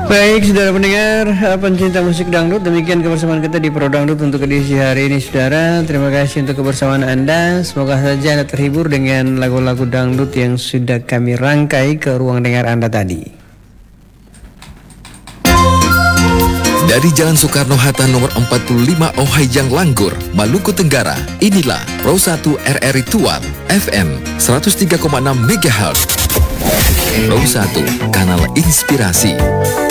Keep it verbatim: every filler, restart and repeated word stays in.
Baik, saudara pendengar, eh, pencinta musik dangdut, demikian kebersamaan kita di Pro Dangdut untuk edisi hari ini, saudara. Terima kasih untuk kebersamaan Anda. Semoga saja Anda terhibur dengan lagu-lagu dangdut yang sudah kami rangkai ke ruang dengar Anda tadi. Dari Jalan Soekarno-Hatta nomor empat puluh lima Ohayjang Langgur, Maluku Tenggara, inilah Pro satu R R I Tuan, F M seratus tiga koma enam megahertz. Pro satu, kanal inspirasi.